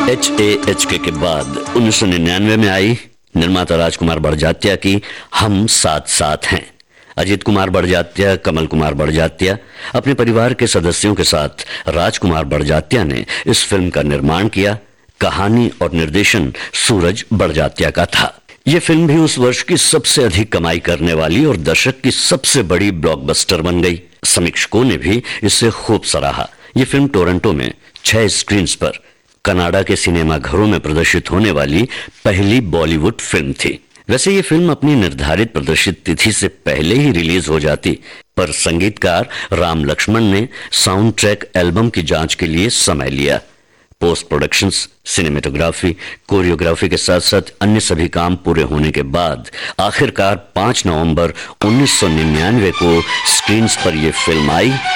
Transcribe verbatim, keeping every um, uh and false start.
H A H के के बाद उन्नीस सौ निन्यानवे में आई निर्माता राजकुमार बड़जात्या की हम साथ साथ हैं। अजीत कुमार बड़जात्या, कमल कुमार बड़जात्या अपने परिवार के सदस्यों के साथ राजकुमार बड़जात्या ने इस फिल्म का निर्माण किया। कहानी और निर्देशन सूरज बड़जात्या का था। यह फिल्म भी उस वर्ष की सबसे अधिक कमाई करने वाली और दशक की सबसे बड़ी ब्लॉकबस्टर बन गई। समीक्षकों ने भी इसे खूब सराहा। यह फिल्म टोरंटो में छह स्क्रीन्स पर कनाडा के सिनेमा घरों में प्रदर्शित होने वाली पहली बॉलीवुड फिल्म थी। वैसे ये फिल्म अपनी निर्धारित प्रदर्शित तिथि से पहले ही रिलीज हो जाती, पर संगीतकार राम लक्ष्मण ने साउंड ट्रैक एल्बम की जांच के लिए समय लिया। पोस्ट प्रोडक्शंस, सिनेमेटोग्राफी, कोरियोग्राफी के साथ साथ अन्य सभी काम पूरे होने के बाद आखिरकार पांच नवंबर उन्नीस सौ निन्यानवे को स्क्रीन्स पर यह फिल्म आई